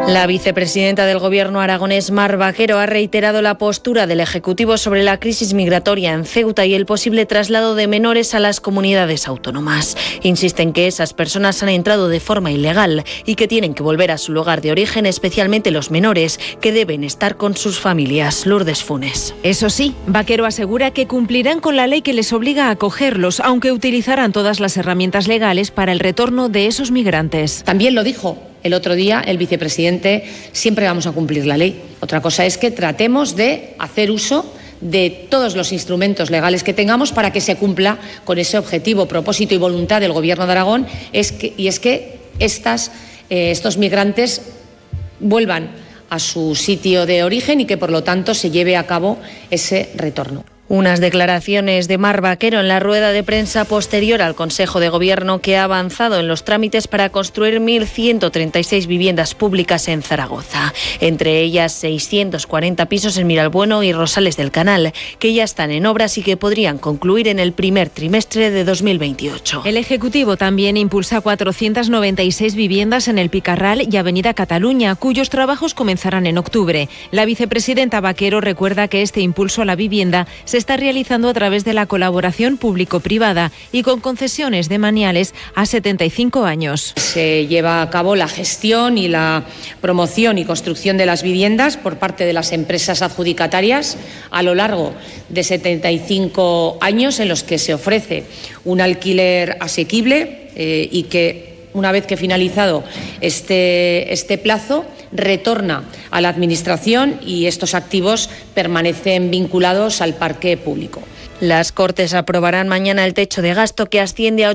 La vicepresidenta del Gobierno aragonés, Mar Vaquero, ha reiterado la postura del Ejecutivo sobre la crisis migratoria en Ceuta y el posible traslado de menores a las comunidades autónomas. Insiste en que esas personas han entrado de forma ilegal y que tienen que volver a su lugar de origen, especialmente los menores, que deben estar con sus familias. Lourdes Funes. Eso sí, Vaquero asegura que cumplirán con la ley que les obliga a acogerlos, aunque utilizarán todas las herramientas legales para el retorno de esos migrantes. También lo dijo el otro día el vicepresidente: siempre vamos a cumplir la ley. Otra cosa es que tratemos de hacer uso de todos los instrumentos legales que tengamos para que se cumpla con ese objetivo, propósito y voluntad del Gobierno de Aragón, es que estos migrantes vuelvan a su sitio de origen y que, por lo tanto, se lleve a cabo ese retorno. Unas declaraciones de Mar Vaquero en la rueda de prensa posterior al Consejo de Gobierno, que ha avanzado en los trámites para construir 1.136 viviendas públicas en Zaragoza. Entre ellas 640 pisos en Miralbueno y Rosales del Canal, que ya están en obras y que podrían concluir en el primer trimestre de 2028. El Ejecutivo también impulsa 496 viviendas en el Picarral y Avenida Cataluña, cuyos trabajos comenzarán en octubre. La vicepresidenta Vaquero recuerda que este impulso a la vivienda se está realizando a través de la colaboración público-privada y con concesiones de maniales a 75 años. Se lleva a cabo la gestión y la promoción y construcción de las viviendas por parte de las empresas adjudicatarias a lo largo de 75 años, en los que se ofrece un alquiler asequible y que, una vez que finalizado este plazo, retorna a la Administración y estos activos permanecen vinculados al parque público. Las Cortes aprobarán mañana el techo de gasto, que asciende a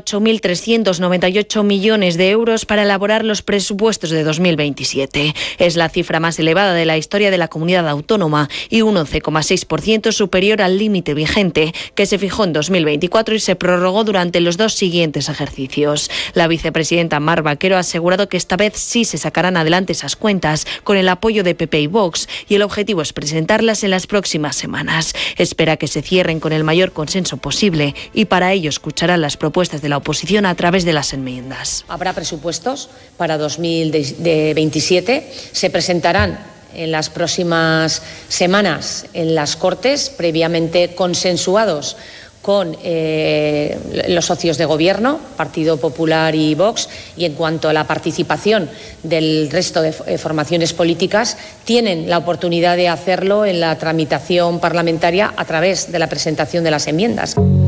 8.398 millones de euros para elaborar los presupuestos de 2027. Es la cifra más elevada de la historia de la comunidad autónoma y un 11,6% superior al límite vigente, que se fijó en 2024 y se prorrogó durante los dos siguientes ejercicios. La vicepresidenta Mar Vaquero ha asegurado que esta vez sí se sacarán adelante esas cuentas con el apoyo de PP y Vox, y el objetivo es presentarlas en las próximas semanas. Espera que se cierren con el mayor consenso posible y para ello escuchará las propuestas de la oposición a través de las enmiendas. Habrá presupuestos para 2027, se presentarán en las próximas semanas en las Cortes, previamente consensuados con los socios de Gobierno, Partido Popular y Vox, y en cuanto a la participación del resto de formaciones políticas, tienen la oportunidad de hacerlo en la tramitación parlamentaria a través de la presentación de las enmiendas.